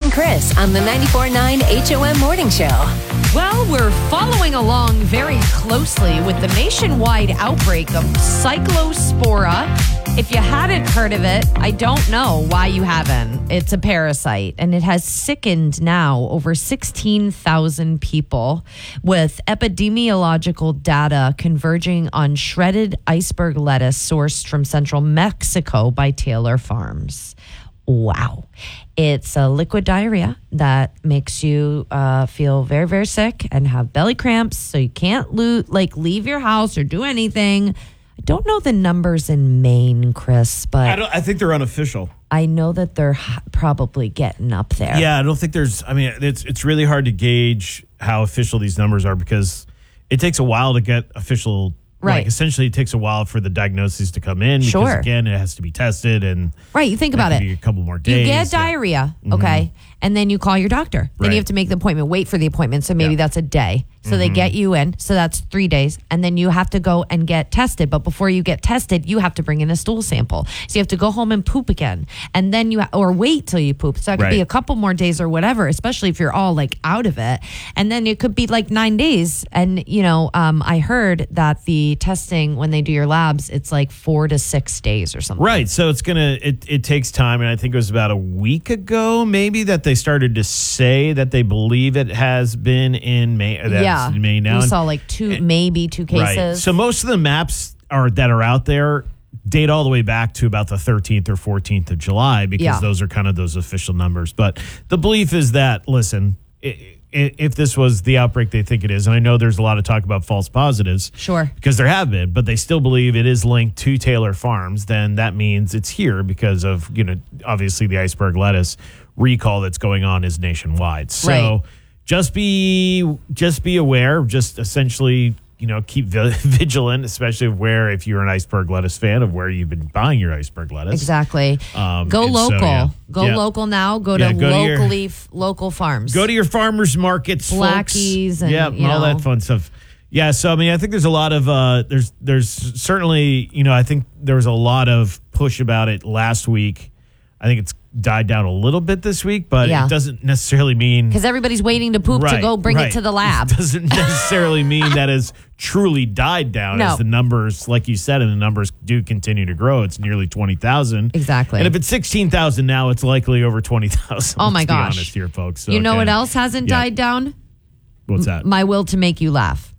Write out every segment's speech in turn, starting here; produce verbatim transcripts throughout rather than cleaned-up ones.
and Chris on the ninety-four point nine H O M Morning Show. Well, we're following along very closely with the nationwide outbreak of Cyclospora. If you hadn't heard of it, I don't know why you haven't. It's a parasite, and it has sickened now over sixteen thousand people, with epidemiological data converging on shredded iceberg lettuce sourced from central Mexico by Taylor Farms. Wow. It's a liquid diarrhea that makes you uh, feel very, very sick and have belly cramps, so you can't lo- like leave your house or do anything. I don't know the numbers in Maine, Chris, but I, don't, I think they're unofficial. I know that they're h- probably getting up there. Yeah, I don't think there's, I mean, it's it's really hard to gauge how official these numbers are because it takes a while to get official. Right. Like, essentially, it takes a while for the diagnoses to come in because, Sure. again, it has to be tested. And right, you think about that it. could be a couple more days. You get yeah. diarrhea, okay, and then you call your doctor. Then Right. you have to make the appointment, wait for the appointment, so maybe Yeah. that's a day. So they get you in, so that's three days, and then you have to go and get tested. But before you get tested, you have to bring in a stool sample. So you have to go home and poop again, and then you ha- or wait till you poop. So it could be Right. a couple more days or whatever, especially if you're all like out of it. And then it could be like nine days. And you know, um, I heard that the testing when they do your labs, it's like four to six days or something. Right. So it's going to, it it takes time. And I think it was about a week ago, maybe, that they started to say that they believe it has been in May. That's Yeah, in May now. we And- saw like two, maybe two cases. Right. So most of the maps are that are out there date all the way back to about the thirteenth or fourteenth of July because Yeah. those are kind of those official numbers. But the belief is that, listen, i- i- if this was the outbreak they think it is, and I know there's a lot of talk about false positives. Sure. Because there have been, but they still believe it is linked to Taylor Farms, then that means it's here because of, you know, obviously the iceberg lettuce recall that's going on is nationwide. So Right. just be just be aware, just essentially, you know, keep vi- vigilant, especially of where, if you're an iceberg lettuce fan, of where you've been buying your iceberg lettuce. Exactly. Um, go and so, local. yeah. Go Yeah. local now. Go Yeah, to go to your- locally f- local farms. Go to your farmers markets, Blackies folks. and, yeah, you all know. that fun stuff. Yeah, so I mean, I think there's a lot of uh, there's there's certainly, you know, I think there was a lot of push about it last week. I think it's died down a little bit this week, but Yeah. it doesn't necessarily mean because everybody's waiting to poop to Right, go bring right. it to the lab. It doesn't necessarily mean that has truly died down No. as the numbers, like you said, and the numbers do continue to grow. It's nearly twenty thousand. Exactly. And if it's sixteen thousand now, it's likely over twenty thousand. Oh, my let's gosh. Be honest here, folks. So, You know okay. what else hasn't Yeah. died down? What's that? My will to make you laugh.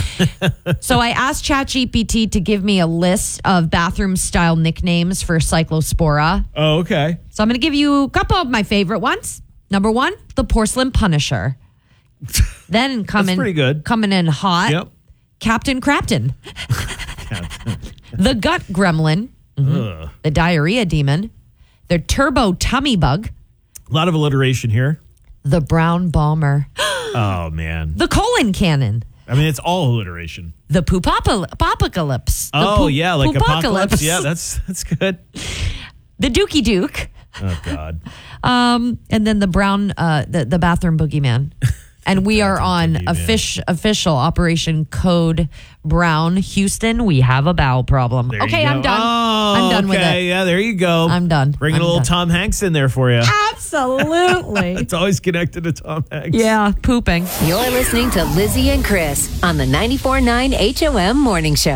So I asked ChatGPT to give me a list of bathroom style nicknames for Cyclospora. Oh, okay. So I'm going to give you a couple of my favorite ones. Number one, the porcelain punisher. Then coming, pretty good. coming in hot, Yep. Captain Crapton. The gut gremlin. Ugh. The diarrhea demon. The turbo tummy bug. A lot of alliteration here. The brown bomber. Oh, man. The colon cannon. I mean, it's all alliteration. The poopocalypse. The Oh, poop- yeah, like poopocalypse. apocalypse. Yeah, that's that's good. The dookie duke. Oh, God. Um, and then the brown, uh, the, the bathroom boogeyman. And we are on boogeyman. offic- official Operation Code Brown. Houston, we have a bowel problem. There okay, you go. I'm done. Oh, I'm done with okay. it. Yeah, there you go. I'm done. Bringing I'm a little done. Tom Hanks in there for you. Absolutely. It's always connected to Tom Hanks. Yeah, pooping. You're listening to Lizzie and Chris on the ninety-four point nine H O M Morning Show.